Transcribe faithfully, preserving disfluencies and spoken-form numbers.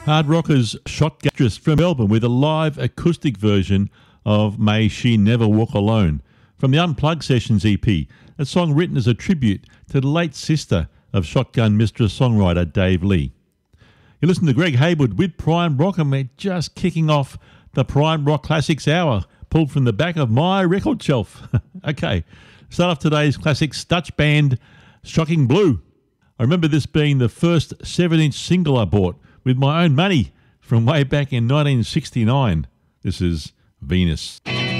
Hard rockers Shotgun from Melbourne with a live acoustic version of May She Never Walk Alone from the Unplugged Sessions E P, a song written as a tribute to the late sister of Shotgun Mistress songwriter Dave Lee. You listen to Greg Haywood with Prime Rock, and we're just kicking off the Prime Rock Classics Hour, pulled from the back of my record shelf. Okay, start off today's classics, Dutch band Shocking Blue. I remember this being the first seven-inch single I bought with my own money from way back in nineteen sixty-nine. This is Venus.